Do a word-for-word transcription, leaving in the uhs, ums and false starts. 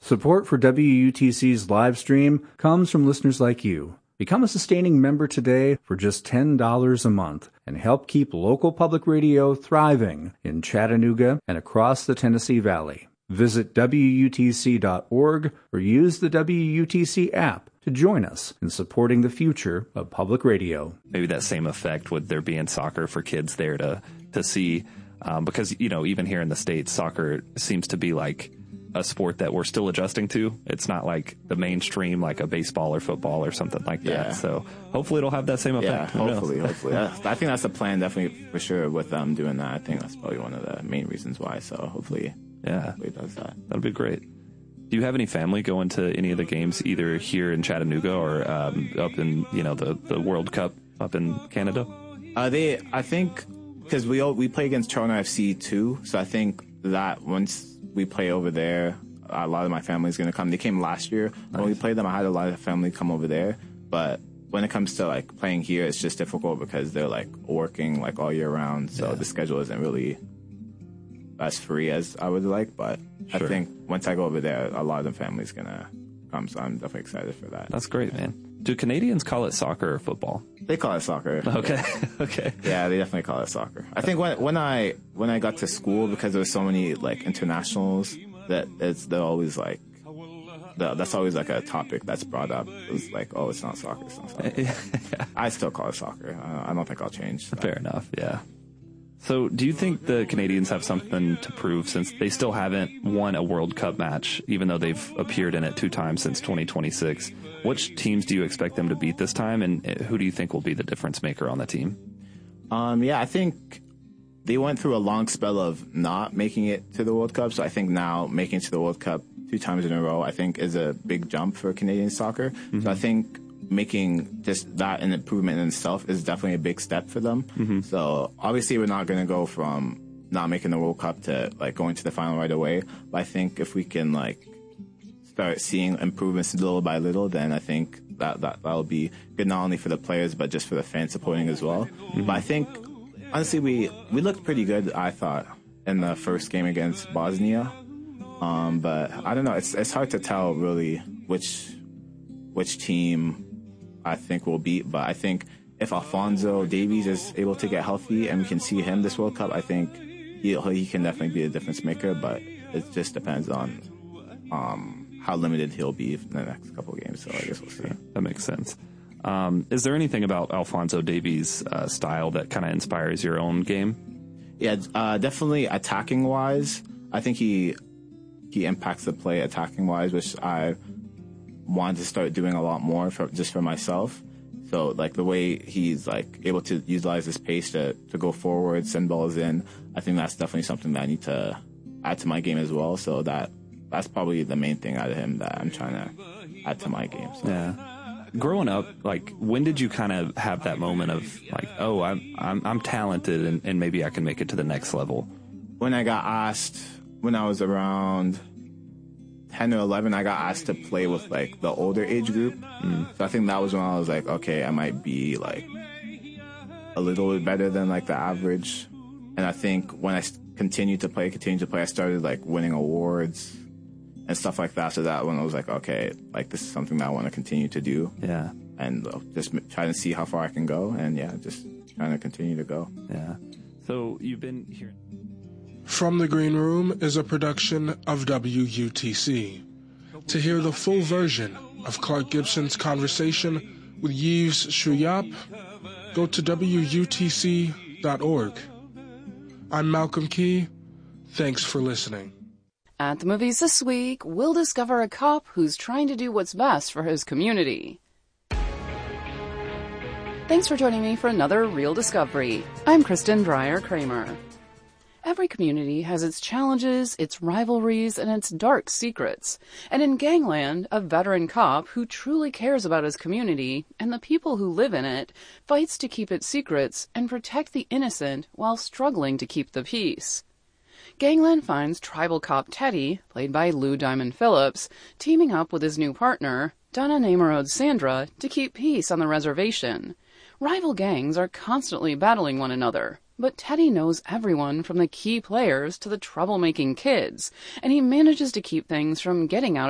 Support for W U T C's live stream comes from listeners like you. Become a sustaining member today for just ten dollars a month and help keep local public radio thriving in Chattanooga and across the Tennessee Valley. Visit W U T C dot org or use the W U T C app to join us in supporting the future of public radio. Maybe that same effect would there be in soccer for kids there to, to see, um, because, you know, even here in the States, soccer seems to be like a sport that we're still adjusting to. It's not like the mainstream, like a baseball or football or something like that. Yeah. So hopefully it'll have that same effect. Yeah, hopefully, hopefully. I, I think that's the plan, definitely, for sure, with um, doing that. I think that's probably one of the main reasons why. So hopefully, yeah, hopefully it does that. That'd be great. Do you have any family going to any of the games, either here in Chattanooga or um, up in, you know, the, the World Cup up in Canada? Uh, they, I think, because we all, we play against Toronto F C too, so I think that once we play over there, a lot of my family's going to come. They came last year. Nice. When we played them, I had a lot of family come over there. But when it comes to like playing here, it's just difficult because they're like working like all year round. So yeah. The schedule isn't really as free as I would like. But sure. I think once I go over there, a lot of the family's going to come. So I'm definitely excited for that. That's great, man. Do Canadians call it soccer or football? They call it soccer. Okay. okay. Yeah, they definitely call it soccer. I think when when I when I got to school, because there were so many like internationals, that it's they're always like the, that's always like a topic that's brought up. It's like, oh, it's not soccer. It's not soccer. yeah. I still call it soccer. I, I don't think I'll change that. Fair enough. Yeah. So do you think the Canadians have something to prove, since they still haven't won a World Cup match, even though they've appeared in it two times since twenty twenty-six? Which teams do you expect them to beat this time, and who do you think will be the difference maker on the team? Um, yeah, I think they went through a long spell of not making it to the World Cup, so I think now making it to the World Cup two times in a row, I think, is a big jump for Canadian soccer. Mm-hmm. So I think making just that an improvement in itself is definitely a big step for them. Mm-hmm. So obviously we're not going to go from not making the World Cup to like going to the final right away. But I think if we can like start seeing improvements little by little, then I think that that that'll be good not only for the players but just for the fans supporting as well. Mm-hmm. But I think honestly we we looked pretty good, I thought, in the first game against Bosnia. Um, but I don't know. It's it's hard to tell really which which team I think will beat, but I think if Alphonso Davies is able to get healthy and we can see him this World Cup, I think he he can definitely be a difference maker. But it just depends on um, how limited he'll be in the next couple of games. So I guess we'll see. That makes sense. Um, is there anything about Alphonso Davies' uh, style that kind of inspires your own game? Yeah, uh, definitely attacking wise. I think he he impacts the play attacking wise, which I wanted to start doing a lot more for, just for myself. So like the way he's like able to utilize his pace to, to go forward, send balls in, I think that's definitely something that I need to add to my game as well. So that that's probably the main thing out of him that I'm trying to add to my game. So. Yeah. Growing up, like when did you kind of have that moment of like, oh, I'm I'm, I'm talented and, and maybe I can make it to the next level? When I got asked, when I was around ten or eleven, I got asked to play with like the older age group. Mm. So I think that was when I was like, okay, I might be like a little bit better than like the average. And I think when I continued to play, continued to play, I started like winning awards and stuff like that. So that when I was like, okay, like this is something that I want to continue to do. Yeah. And uh, just trying to see how far I can go. And yeah, just trying to continue to go. Yeah. So you've been here. From the Green Room is a production of W U T C. To hear the full version of Clark Gibson's conversation with Yves Shuyapp, go to W U T C dot org. I'm Malcolm Key. Thanks for listening. At the movies this week, we'll discover a cop who's trying to do what's best for his community. Thanks for joining me for another Real Discovery. I'm Kristen Breyer-Kramer. Every community has its challenges, its rivalries, and its dark secrets. And in Gangland, a veteran cop who truly cares about his community and the people who live in it fights to keep its secrets and protect the innocent while struggling to keep the peace. Gangland finds tribal cop Teddy, played by Lou Diamond Phillips, teaming up with his new partner, Donna Namarode Sandra, to keep peace on the reservation. Rival gangs are constantly battling one another. But Teddy knows everyone from the key players to the troublemaking kids, and he manages to keep things from getting out of